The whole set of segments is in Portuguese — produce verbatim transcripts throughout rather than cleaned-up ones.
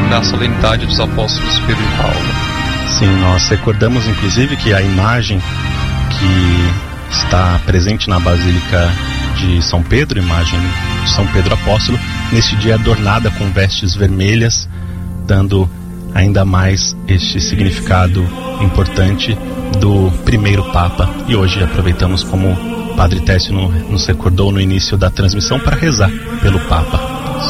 na solenidade dos apóstolos Pedro e Paulo. Sim, nós recordamos inclusive que a imagem que está presente na Basílica de São Pedro, imagem de São Pedro Apóstolo, neste dia adornada com vestes vermelhas, dando ainda mais este significado importante do primeiro Papa. E hoje aproveitamos, como o Padre Técio nos recordou no início da transmissão, para rezar pelo Papa.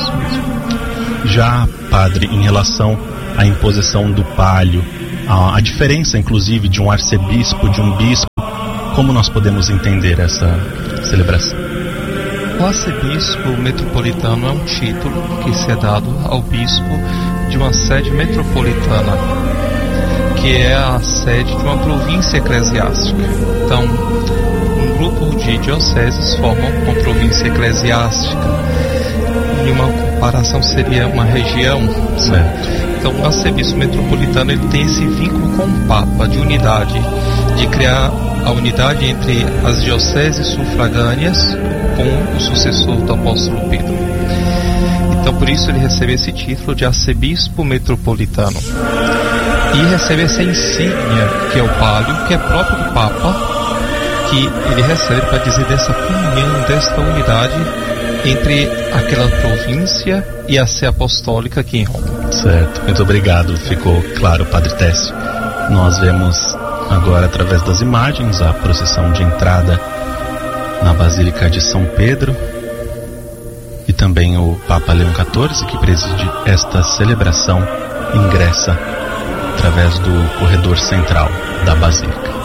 Já, Padre, em relação à imposição do palio, a, a diferença inclusive de um arcebispo, de um bispo, como nós podemos entender essa celebração? O arcebispo metropolitano é um título que se é dado ao bispo de uma sede metropolitana, que é a sede de uma província eclesiástica. Então, um grupo de dioceses formam uma província eclesiástica, e uma comparação seria uma região. Certo. Então, o arcebispo metropolitano ele tem esse vínculo com o Papa, de unidade, de criar a unidade entre as dioceses sufragâneas com o sucessor do apóstolo Pedro. Então, por isso ele recebe esse título de arcebispo metropolitano. E recebe essa insígnia, que é o palio, que é próprio do Papa, que ele recebe para dizer dessa comunhão, desta unidade entre aquela província e a sé apostólica aqui em Roma. Certo, muito obrigado, ficou claro, Padre Técio. Nós vemos agora, através das imagens, a procissão de entrada na Basílica de São Pedro, e também o Papa Leão quatorze, que preside esta celebração, ingressa através do corredor central da Basílica.